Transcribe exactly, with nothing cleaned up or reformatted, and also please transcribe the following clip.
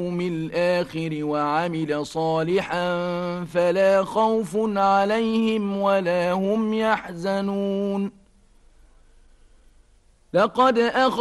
الآخر وعمل صالحا فلا خوف عليهم ولا هم يحزنون لقد أخذ